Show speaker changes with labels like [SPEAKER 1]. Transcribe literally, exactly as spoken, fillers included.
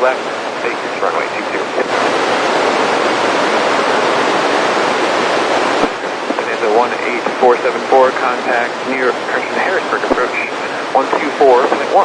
[SPEAKER 1] left, take runway two two. It is a one eight four seven four, contact New York Crescent Harrisburg approach one two four point one.